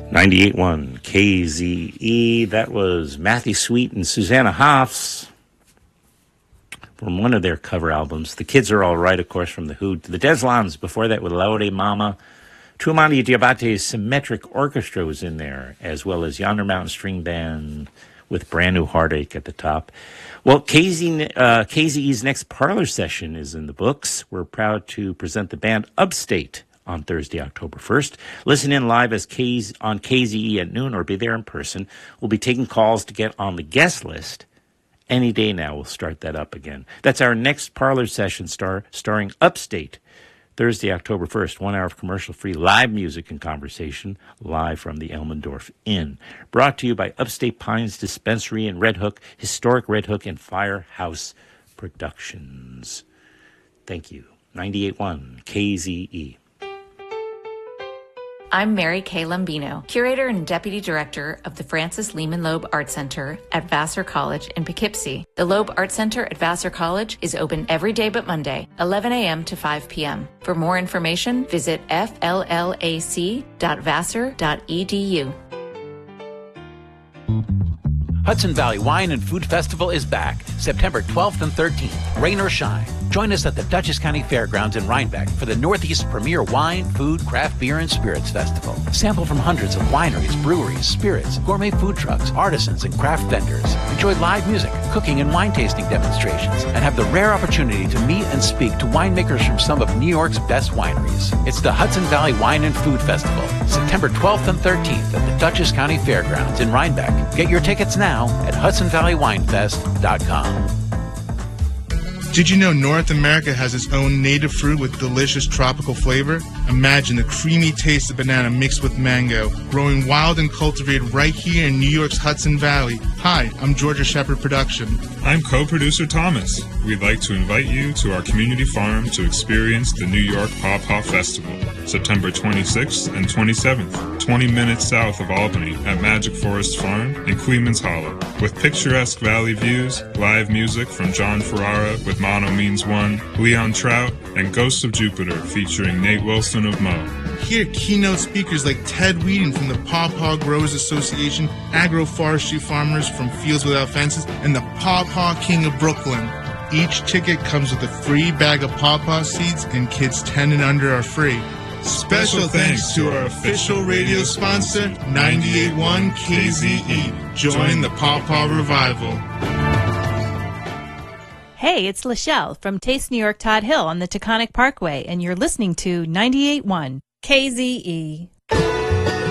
98.1 KZE. That was Matthew Sweet and Susanna Hoffs from one of their cover albums. The Kids Are All Right, of course, from The Who. The Deslans, before that, with Laude Mama. Tuamani Diabate's Symmetric Orchestra was in there, as well as Yonder Mountain String Band with Brand New Heartache at the top. Well, KZE's next parlor session is in the books. We're proud to present the band Upstate on Thursday, October 1st. Listen in live on KZE at noon or be there in person. We'll be taking calls to get on the guest list any day now. We'll start that up again. That's our next parlor session starring Upstate, Thursday, October 1st. 1 hour of commercial-free live music and conversation live from the Elmendorf Inn. Brought to you by Upstate Pines Dispensary in Red Hook, Historic Red Hook, and Firehouse Productions. Thank you. 98.1 KZE. I'm Mary Kay Lombino, Curator and Deputy Director of the Francis Lehman Loeb Art Center at Vassar College in Poughkeepsie. The Loeb Art Center at Vassar College is open every day but Monday, 11 a.m. to 5 p.m. For more information, visit fllac.vassar.edu. Hudson Valley Wine and Food Festival is back, September 12th and 13th, rain or shine. Join us at the Dutchess County Fairgrounds in Rhinebeck for the Northeast's premier wine, food, craft beer, and spirits festival. Sample from hundreds of wineries, breweries, spirits, gourmet food trucks, artisans, and craft vendors. Enjoy live music, cooking, and wine tasting demonstrations, and have the rare opportunity to meet and speak to winemakers from some of New York's best wineries. It's the Hudson Valley Wine and Food Festival, September 12th and 13th at the Dutchess County Fairgrounds in Rhinebeck. Get your tickets now at HudsonValleyWinefest.com. Did you know North America has its own native fruit with delicious tropical flavor? Imagine the creamy taste of banana mixed with mango, growing wild and cultivated right here in New York's Hudson Valley. Hi, I'm Georgia Shepherd Production. I'm co-producer Thomas. We'd like to invite you to our community farm to experience the New York Paw Paw Festival, September 26th and 27th, 20 minutes south of Albany at Magic Forest Farm in Queens Hollow. With picturesque valley views, live music from John Ferrara with Mono Means One, Leon Trout, and Ghosts of Jupiter featuring Nate Wilson of Mo. Hear keynote speakers like Ted Whedon from the Paw Paw Growers Association, agroforestry farmers from Fields Without Fences, and the Paw Paw King of Brooklyn. Each ticket comes with a free bag of Paw Paw seeds, and kids 10 and under are free. Special thanks to our official radio sponsor, 98.1 KZE. Join the Paw Paw Revival. Hey, it's Lachelle from Taste New York Todd Hill on the Taconic Parkway, and you're listening to 98.1 KZE.